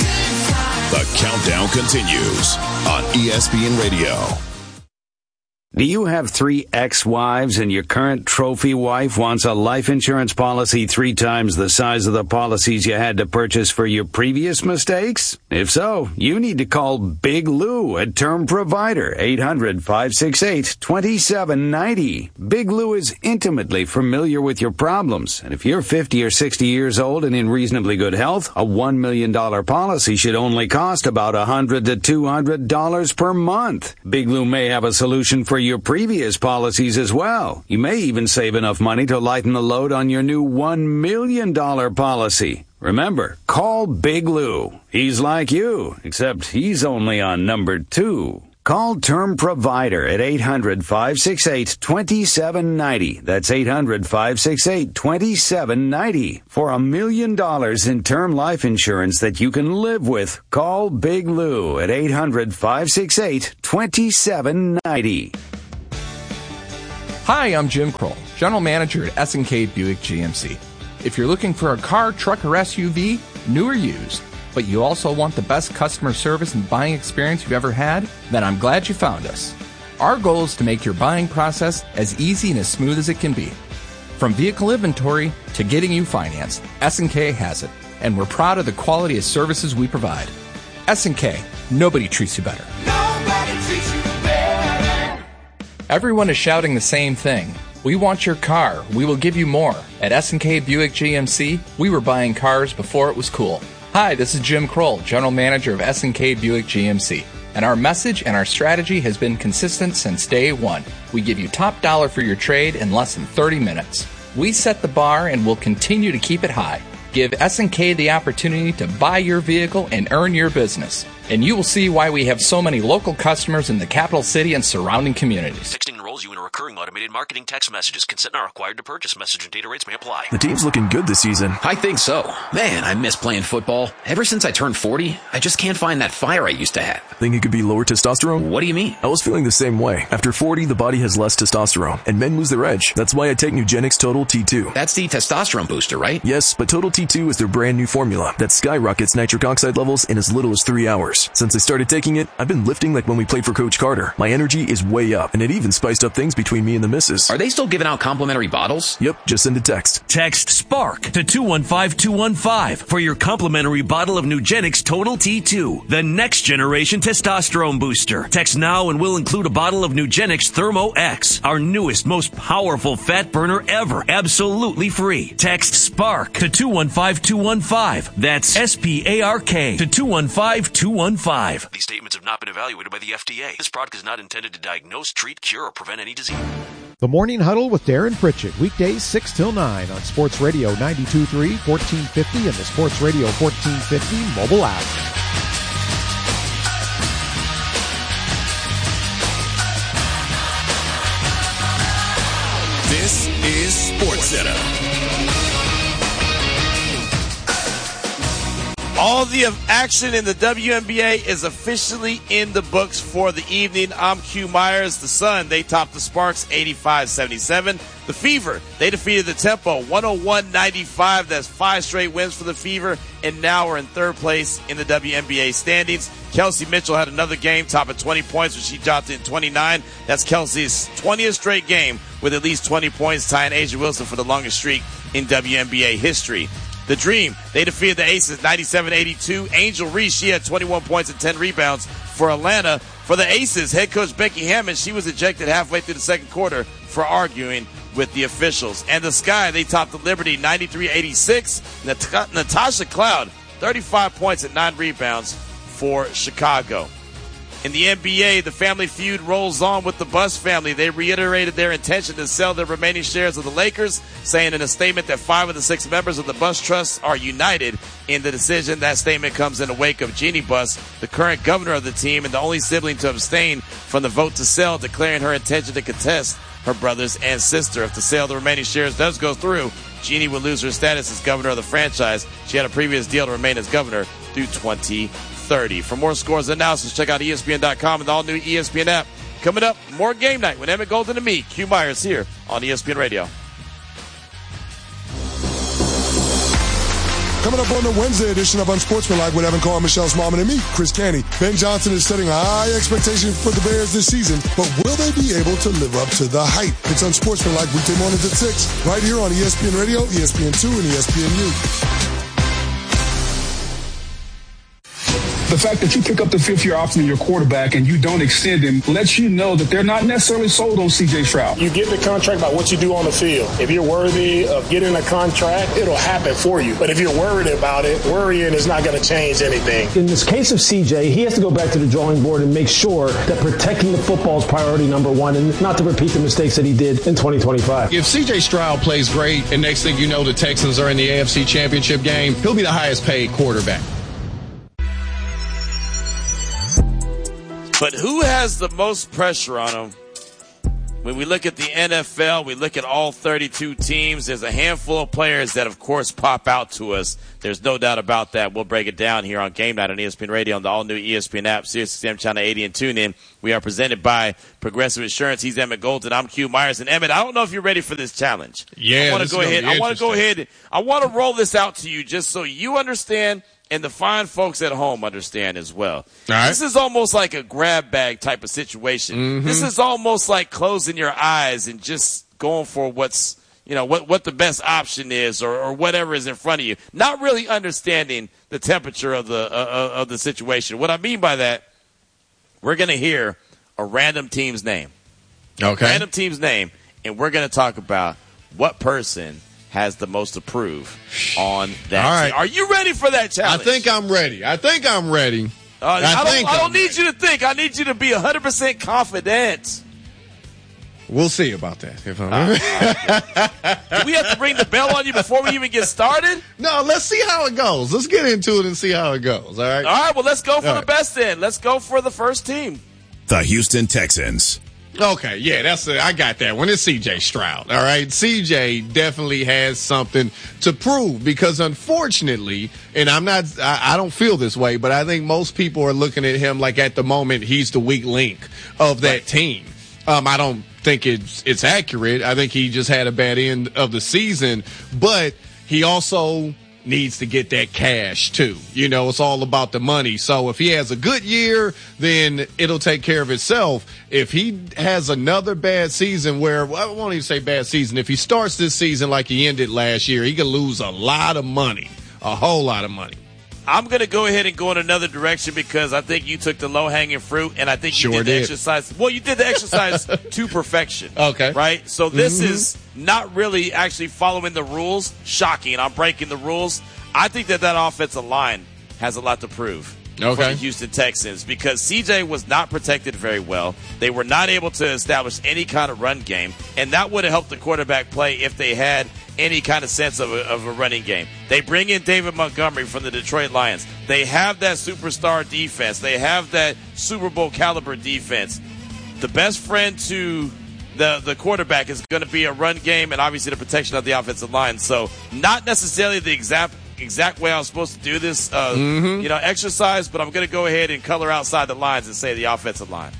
The countdown continues on E S P N Radio. Do you have three ex-wives and your current trophy wife wants a life insurance policy three times the size of the policies you had to purchase for your previous mistakes? If so, you need to call Big Lou at Term Provider, eight hundred, five six eight, two seven nine zero. Big Lou is intimately familiar with your problems, and if you're fifty or sixty years old and in reasonably good health, a one million dollars policy should only cost about one hundred to two hundred dollars per month. Big Lou may have a solution for your previous policies as well. You may even save enough money to lighten the load on your new one million dollars policy. Remember, call Big Lou. He's like you, except he's only on number two. Call Term Provider at eight hundred, five six eight, two seven nine zero. That's eight hundred, five six eight, two seven nine zero. For a million dollars in term life insurance that you can live with, call Big Lou at eight hundred, five six eight, two seven nine zero. Hi, I'm Jim Kroll, General Manager at S and K Buick G M C. If you're looking for a car, truck, or S U V, new or used, but you also want the best customer service and buying experience you've ever had, then I'm glad you found us. Our goal is to make your buying process as easy and as smooth as it can be. From vehicle inventory to getting you financed, S and K has it, and we're proud of the quality of services we provide. S and K, nobody treats you better. Nobody treats you better. Everyone is shouting the same thing. We want your car. We will give you more. At S and K Buick G M C, we were buying cars before it was cool. Hi, this is Jim Kroll, General Manager of S and K Buick G M C. And our message and our strategy has been consistent since day one. We give you top dollar for your trade in less than thirty minutes. We set the bar and will continue to keep it high. Give S and K the opportunity to buy your vehicle and earn your business. And you will see why we have so many local customers in the capital city and surrounding communities. Texting enrolls you in a recurring automated marketing text messages. Consent not required to purchase. Message and data rates may apply. The team's looking good this season. I think so. Man, I miss playing football. Ever since I turned forty, I just can't find that fire I used to have. Think it could be lower testosterone? What do you mean? I was feeling the same way. After forty, the body has less testosterone, and men lose their edge. That's why I take Nugenix Total T two. That's the testosterone booster, right? Yes, but Total T two is their brand new formula that skyrockets nitric oxide levels in as little as three hours. Since I started taking it, I've been lifting like when we played for Coach Carter. My energy is way up, and it even spiced up things between me and the missus. Are they still giving out complimentary bottles? Yep, just send a text. Text SPARK to two one five two one five for your complimentary bottle of Nugenix Total T two, the next generation testosterone booster. Text now and we'll include a bottle of Nugenix Thermo X, our newest, most powerful fat burner ever, absolutely free. Text SPARK to two one five two one five. That's S P A R K to two one five two one five. These statements have not been evaluated by the F D A. This product is not intended to diagnose, treat, cure, or prevent any disease. The Morning Huddle with Darren Pritchett, weekdays six till nine on Sports Radio ninety-two point three, fourteen fifty, and the Sports Radio fourteen fifty mobile app. This is SportsCenter. All the action in the W N B A is officially in the books for the evening. I'm Q Myers. The Sun, they topped the Sparks eighty-five seventy-seven. The Fever, they defeated the Tempo one oh one ninety-five. That's five straight wins for the Fever, and now we're in third place in the W N B A standings. Kelsey Mitchell had another game, top at twenty points, when she dropped in twenty-nine. That's Kelsey's twentieth straight game with at least twenty points, tying A'ja Wilson for the longest streak in W N B A history. The Dream, they defeated the Aces ninety-seven eighty-two. Angel Reese, she had twenty-one points and ten rebounds for Atlanta. For the Aces, head coach Becky Hammond, she was ejected halfway through the second quarter for arguing with the officials. And the Sky, they topped the Liberty ninety-three eighty-six. Nat- Natasha Cloud, thirty-five points and nine rebounds for Chicago. In the N B A, the family feud rolls on with the Buss family. They reiterated their intention to sell their remaining shares of the Lakers, saying in a statement that five of the six members of the Buss Trust are united in the decision. That statement comes in the wake of Jeannie Buss, the current governor of the team and the only sibling to abstain from the vote to sell, declaring her intention to contest her brothers and sister. If the sale of the remaining shares does go through, Jeannie will lose her status as governor of the franchise. She had a previous deal to remain as governor through twenty thirty. For more scores and analysis, check out E S P N dot com and the all-new E S P N app. Coming up, more Game Night with Emmett Golden and me, Q Myers, here on E S P N Radio. Coming up on the Wednesday edition of Unsportsmanlike with Evan Carr, Michelle Smallman, and me, Chris Canty. Ben Johnson is setting a high expectation for the Bears this season, but will they be able to live up to the hype? It's Unsportsmanlike weekday mornings at six, right here on E S P N Radio, E S P N two, and E S P N U. The fact that you pick up the fifth-year option in your quarterback and you don't extend him lets you know that they're not necessarily sold on C J Stroud. You get the contract by what you do on the field. If you're worthy of getting a contract, it'll happen for you. But if you're worried about it, worrying is not going to change anything. In this case of C J, he has to go back to the drawing board and make sure that protecting the football is priority number one and not to repeat the mistakes that he did in twenty twenty-five. If C J Stroud plays great and next thing you know the Texans are in the A F C Championship game, he'll be the highest paid quarterback. But who has the most pressure on him? When we look at the N F L, we look at all thirty-two teams. There's a handful of players that, of course, pop out to us. There's no doubt about that. We'll break it down here on Game Night on E S P N Radio on the all-new E S P N app, Sirius X M Channel eighty, and TuneIn. We are presented by Progressive Insurance. He's Emmett Golden. I'm Q Myers. And Emmett, I don't know if you're ready for this challenge. Yeah, I want to go ahead. I want to go ahead. I want to roll this out to you just so you understand and the fine folks at home understand as well. All right. This is almost like a grab bag type of situation. Mm-hmm. This is almost like closing your eyes and just going for what's, you know, what, what the best option is or, or whatever is in front of you. Not really understanding the temperature of the, uh, of the situation. What I mean by that, we're going to hear a random team's name. Okay. Random team's name, and we're going to talk about what person has the most to prove on that All right. team. Are you ready for that challenge? I think I'm ready. I think I'm ready. Uh, I, I, don't, think I don't I'm need ready. you to think. I need you to be one hundred percent confident. We'll see about that. If I'm Do we have to ring the bell on you before we even get started? No, let's see how it goes. Let's get into it and see how it goes. All right. All right. Well, let's go for All the right. best then. Let's go for the first team. The Houston Texans. Okay, yeah, that's it. I got that one. It's C J Stroud. All right, C J definitely has something to prove because, unfortunately, and I'm not, I, I don't feel this way, but I think most people are looking at him like at the moment he's the weak link of that team. Um, I don't think it's it's accurate. I think he just had a bad end of the season, but he also needs to get that cash too. You know, it's all about the money. So if he has a good year, then it'll take care of itself. If he has another bad season where, well, I won't even say bad season. If he starts this season like he ended last year, he could lose a lot of money, a whole lot of money. I'm going to go ahead and go in another direction because I think you took the low-hanging fruit, and I think you Sure did the did. exercise. Well, you did the exercise to perfection. Okay. Right? So this Mhm. is not really actually following the rules. Shocking. I'm breaking the rules. I think that that offensive line has a lot to prove. For Okay. the Houston Texans, because C J was not protected very well. They were not able to establish any kind of run game, and that would have helped the quarterback play if they had any kind of sense of a, of a running game. They bring in David Montgomery from the Detroit Lions. They have that superstar defense. They have that Super Bowl caliber defense. The best friend to the, the quarterback is going to be a run game and obviously the protection of the offensive line. So not necessarily the exact exact way I was supposed to do this, uh, Mhm. you know, exercise, but I'm going to go ahead and color outside the lines and say the offensive line.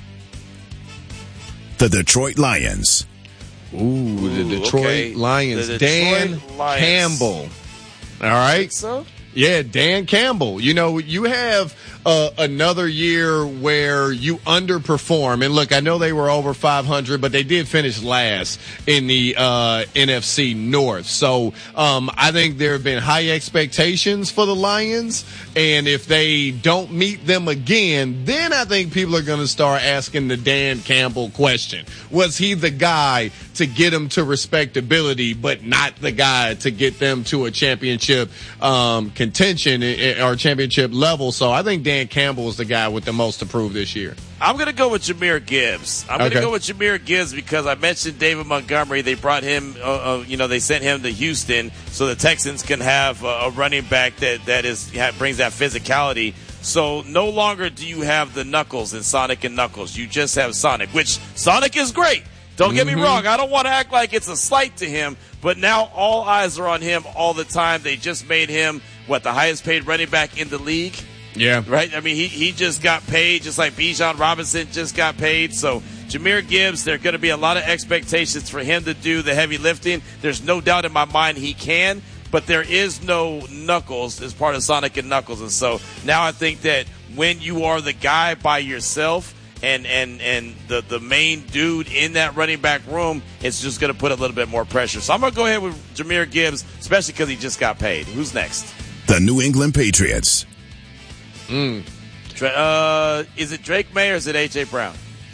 The Detroit Lions. Ooh, the Detroit okay. Lions. The Detroit Dan Lions. Campbell. All right. So? Yeah, Dan Campbell. You know, you have uh, another year where you underperform. And look, I know they were over five hundred, but they did finish last in the uh, N F C North. So um, I think there have been high expectations for the Lions. And if they don't meet them again, then I think people are going to start asking the Dan Campbell question. Was he the guy to get them to respectability, but not the guy to get them to a championship um, contention or championship level? So I think Dan Campbell is the guy with the most to prove this year. I'm going to go with Jahmyr Gibbs. I'm going Okay. to go with Jahmyr Gibbs because I mentioned David Montgomery. They brought him, uh, uh, you know, they sent him to Houston so the Texans can have uh, a running back that, that is ha- brings that physicality. So no longer do you have the Knuckles and Sonic and Knuckles. You just have Sonic, which Sonic is great. Don't get me Mhm. wrong. I don't want to act like it's a slight to him, but now all eyes are on him all the time. They just made him, what, the highest paid running back in the league? Yeah. Right? I mean, he, he just got paid just like Bijan Robinson just got paid. So Jahmyr Gibbs, there are going to be a lot of expectations for him to do the heavy lifting. There's no doubt in my mind he can. but there is no Knuckles as part of Sonic and Knuckles. And so now I think that when you are the guy by yourself and and, and the, the main dude in that running back room, it's just going to put a little bit more pressure. So I'm going to go ahead with Jahmyr Gibbs, especially because he just got paid. Who's next? The New England Patriots. Mm. Uh, is it Drake May or is it A J. Brown?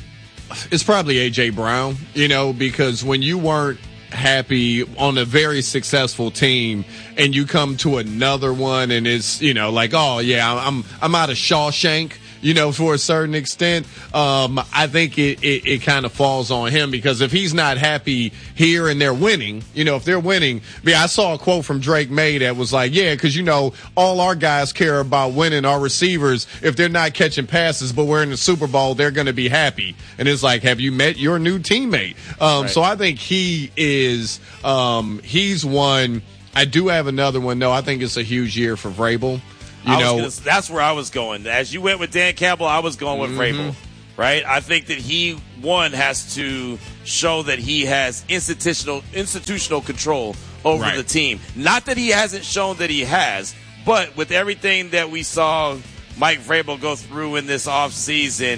It's probably A J. Brown, you know, because when you weren't happy on a very successful team and you come to another one and it's, you know, like, oh, yeah, I'm I'm out of Shawshank, you know, for a certain extent, um, I think it, it, it kind of falls on him because if he's not happy here and they're winning, you know, if they're winning, yeah, I saw a quote from Drake May that was like, yeah, because, you know, all our guys care about winning, our receivers, if they're not catching passes, but we're in the Super Bowl, they're going to be happy. And it's like, have you met your new teammate? Um, right. So I think he is, um, he's one. I do have another one, though. I think it's a huge year for Vrabel. You I know, was gonna, that's where I was going. As you went with Dan Campbell, I was going with mm-hmm. Vrabel, right? I think that he, one, has to show that he has institutional institutional control over right. the team. Not that he hasn't shown that he has, but with everything that we saw Mike Vrabel go through in this offseason,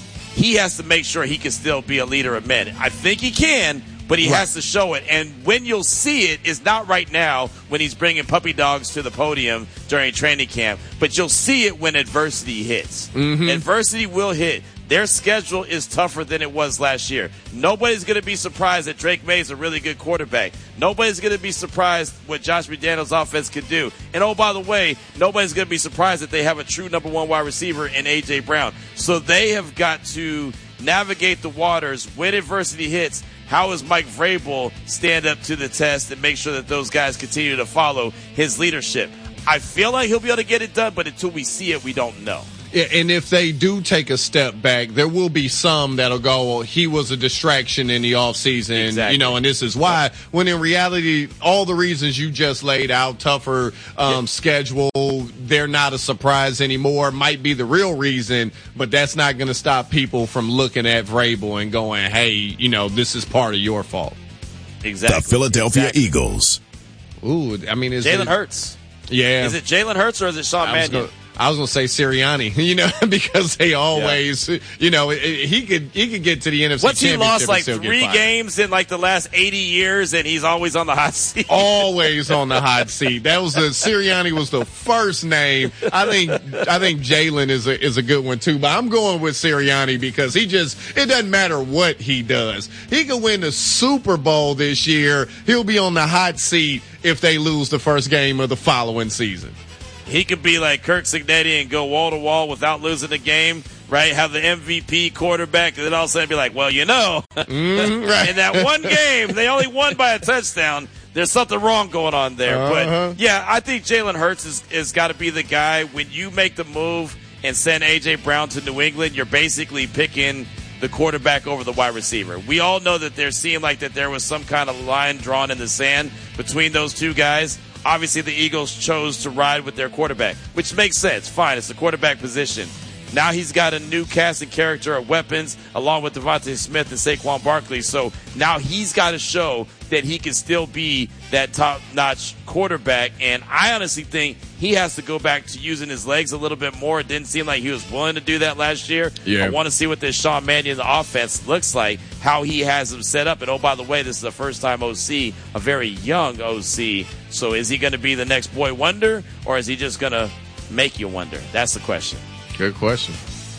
he has to make sure he can still be a leader of men. I think he can, but he right. has to show it. And when you'll see it is not right now when he's bringing puppy dogs to the podium during training camp, but you'll see it when adversity hits. Mm-hmm. Adversity will hit. Their schedule is tougher than it was last year. Nobody's going to be surprised that Drake May is a really good quarterback. Nobody's going to be surprised what Josh McDaniels' offense can do. And, oh, by the way, nobody's going to be surprised that they have a true number one wide receiver in A J. Brown. So they have got to navigate the waters when adversity hits. How does Mike Vrabel stand up to the test and make sure that those guys continue to follow his leadership? I feel like he'll be able to get it done, but until we see it, we don't know. Yeah, and if they do take a step back, there will be some that'll go, well, he was a distraction in the offseason, exactly. you know, and this is why. Yeah. When in reality, all the reasons you just laid out, tougher um, yeah. schedule, they're not a surprise anymore, might be the real reason, but that's not going to stop people from looking at Vrabel and going, hey, you know, this is part of your fault. Exactly. The Philadelphia exactly. Eagles. Ooh, I mean, is Jalen it, Hurts. Yeah. Is it Jalen Hurts or is it Sean Mannion? I was going to say Sirianni, you know, because they always, yeah. you know, it, it, he could he could get to the N F C What's Championship. What's he lost, like three games in like the last eighty years, and he's always on the hot seat? Always on the hot seat. That was the Sirianni was the first name. I think I think Jalen is a is a good one too, but I'm going with Sirianni because he just it doesn't matter what he does. He could win the Super Bowl this year. He'll be on the hot seat if they lose the first game of the following season. He could be like Kirk Cignetti and go wall to wall without losing the game, right? Have the M V P quarterback, and then all of a sudden be like, well, you know, mm, right. in that one game, they only won by a touchdown. There's something wrong going on there. Uh-huh. But, yeah, I think Jalen Hurts is, is got to be the guy. When you make the move and send A J. Brown to New England, you're basically picking the quarterback over the wide receiver. We all know that there seemed like that there was some kind of line drawn in the sand between those two guys. Obviously, the Eagles chose to ride with their quarterback, which makes sense. Fine, it's the quarterback position. Now he's got a new cast and character of weapons along with Devontae Smith and Saquon Barkley. So now he's got to show that he can still be that top-notch quarterback. And I honestly think he has to go back to using his legs a little bit more. It didn't seem like he was willing to do that last year. Yeah. I want to see what this Sean Mannion offense looks like, how he has him set up. And, oh, by the way, this is the first-time O C, a very young O C. So is he going to be the next boy wonder, or is he just going to make you wonder? That's the question. Good question.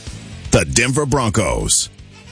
The Denver Broncos.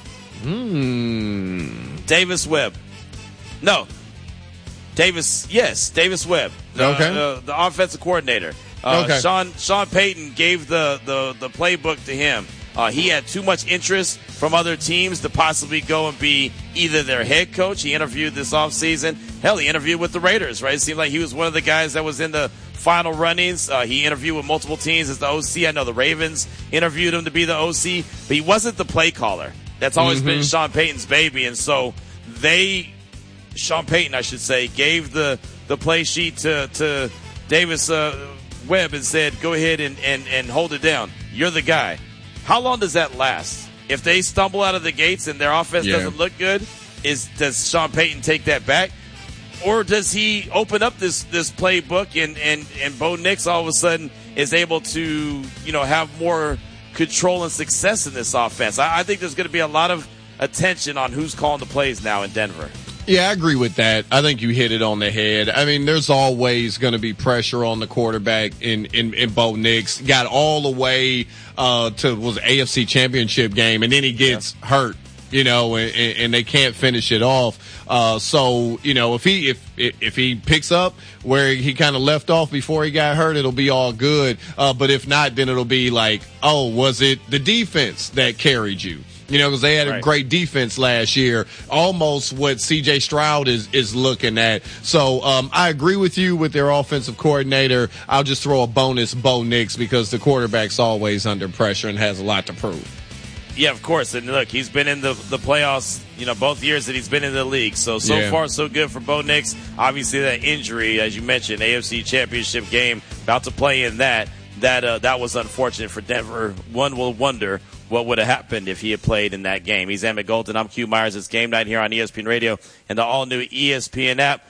Hmm. Davis Webb. No. Davis, yes, Davis Webb. The, okay. Uh, the offensive coordinator. Uh, okay. Sean Sean Payton gave the, the, the playbook to him. Uh, he had too much interest from other teams to possibly go and be either their head coach. He interviewed this offseason. Hell, he interviewed with the Raiders, right? It seemed like he was one of the guys that was in the final runnings. Uh, he interviewed with multiple teams as the O C. I know the Ravens interviewed him to be the O C, but he wasn't the play caller. That's always mm-hmm. been Sean Payton's baby. And so they, Sean Payton, I should say, gave the, the play sheet to, to Davis uh, Webb and said, go ahead and, and, and hold it down. You're the guy. How long does that last? If they stumble out of the gates and their offense yeah. doesn't look good, is does Sean Payton take that back? or does he open up this, this playbook and, and, and Bo Nix all of a sudden is able to, you know, have more control and success in this offense? I, I think there's going to be a lot of attention on who's calling the plays now in Denver. Yeah, I agree with that. I think you hit it on the head. I mean, there's always going to be pressure on the quarterback in, in, in Bo Nix. Got all the way uh, to was A F C Championship game, and then he gets yeah. hurt. You know, and, and they can't finish it off. Uh, so, you know, if he if if he picks up where he kind of left off before he got hurt, it'll be all good. Uh, but if not, then it'll be like, oh, was it the defense that carried you? You know, because they had a right. great defense last year, almost what C J Stroud is, is looking at. So um, I agree with you with their offensive coordinator. I'll just throw a bonus Bo Nix because the quarterback's always under pressure and has a lot to prove. Yeah, of course. And look, he's been in the, the playoffs, you know, both years that he's been in the league. So, so yeah. far, so good for Bo Nix. Obviously, that injury, as you mentioned, A F C Championship game, about to play in that. That uh, that was unfortunate for Denver. One will wonder what would have happened if he had played in that game. He's Emmett Golden. I'm Q Myers. It's game night here on E S P N Radio and the all-new E S P N app.